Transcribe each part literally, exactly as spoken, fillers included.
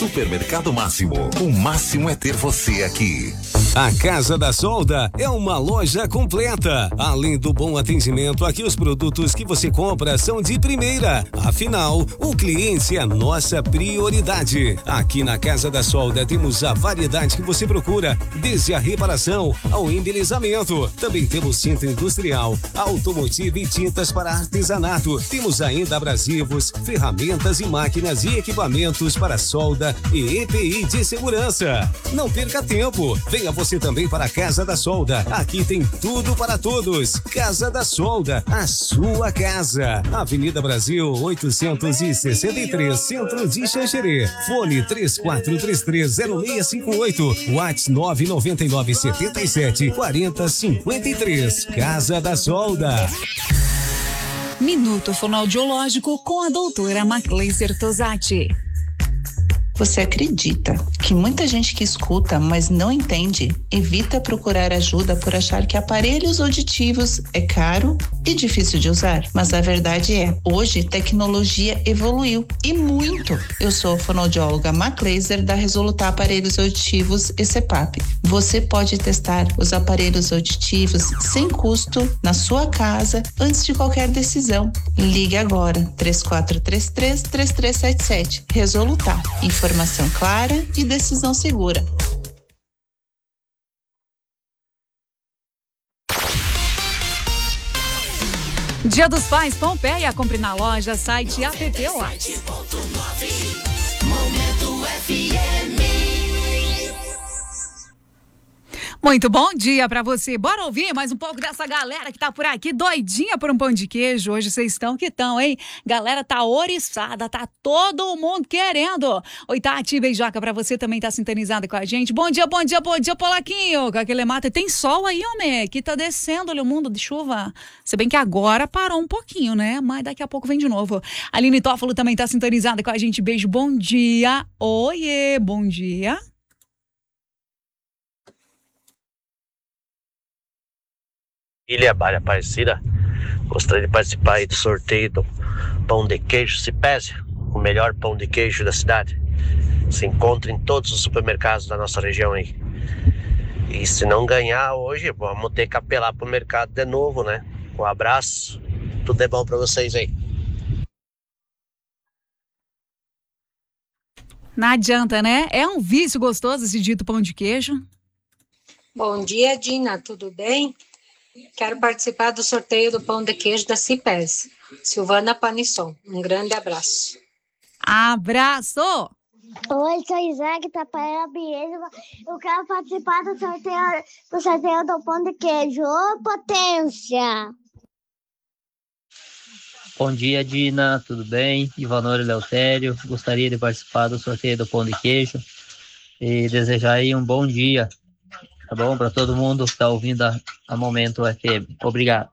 Supermercado Máximo. O máximo é ter você aqui. A Casa da Solda é uma loja completa. Além do bom atendimento, aqui os produtos que você compra são de primeira. Afinal, o cliente é a nossa prioridade. Aqui na Casa da Solda temos a variedade que você procura, desde a reparação ao embelezamento. Também temos centro industrial, automotivo e tintas para artesanato. Temos ainda abrasivos, ferramentas e máquinas e equipamentos para solda e E P I de segurança. Não perca tempo. Venha você também para a Casa da Solda. Aqui tem tudo para todos. Casa da Solda, a sua casa. Avenida Brasil oitocentos e sessenta e três, Centro de Xanxerê. Fone três quatro três três zero seis cinco oito. WhatsApp nove nove nove sete sete quatro zero cinco três. Casa da Solda. Minuto Fonoaudiológico com a doutora Macleiser Tosati. Você acredita que muita gente que escuta, mas não entende, evita procurar ajuda por achar que aparelhos auditivos é caro e difícil de usar? Mas a verdade é, hoje tecnologia evoluiu e muito. Eu sou a fonoaudióloga Macleiser da Resolutar Aparelhos Auditivos e C P A P. Você pode testar os aparelhos auditivos sem custo na sua casa antes de qualquer decisão. Ligue agora, três quatro três três, três três sete sete. Resolutar. Informação clara e decisão segura. Dia dos Pais Pompeia, compre na loja, site e app Watts. Momento F M. Muito bom dia pra você. Bora ouvir mais um pouco dessa galera que tá por aqui, doidinha por um pão de queijo. Hoje vocês estão que estão, hein? Galera tá oriçada, tá todo mundo querendo. Oi, Tati, beijoca pra você também tá sintonizada com a gente. Bom dia, bom dia, bom dia, Polaquinho. Com aquele mata. Tem sol aí, homem, que tá descendo ali o mundo de chuva. Se bem que agora parou um pouquinho, né? Mas daqui a pouco vem de novo. Aline Tófalo também tá sintonizada com a gente. Beijo, bom dia. Oiê, bom dia. Ilha Barra Aparecida, gostaria de participar aí do sorteio do pão de queijo Cipese, o melhor pão de queijo da cidade. Se encontra em todos os supermercados da nossa região aí. E se não ganhar hoje, vamos ter que apelar pro mercado de novo, né? Um abraço, tudo é bom para vocês aí. Não adianta, né? É um vício gostoso esse dito pão de queijo. Bom dia, Dina, tudo bem? Quero participar do sorteio do pão de queijo da Cipes. Silvana Panisson, um grande abraço. Abraço! Oi, sou Isaac Tapaia Biesa. Eu quero participar do sorteio, do sorteio do pão de queijo. Ô, potência! Bom dia, Dina, tudo bem? Ivanor Eleutério, gostaria de participar do sorteio do pão de queijo e desejar aí um bom dia. Tá bom? Para todo mundo que está ouvindo a, a Momento F M. Obrigado.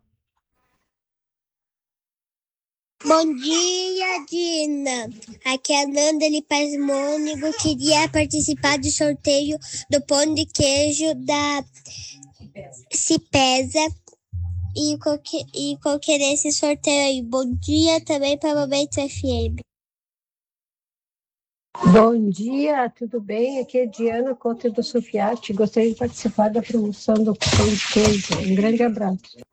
Bom dia, Dina. Aqui é a Nanda Lipaz Mônigo. Queria participar do sorteio do pão de queijo da Cipesa. E qual, que, e qual que é esse sorteio aí? Bom dia também para a Momento F M. Bom dia, tudo bem? Aqui é Diana Conte do Sufiati. Gostaria de participar da promoção do pão de queijo. Um grande abraço.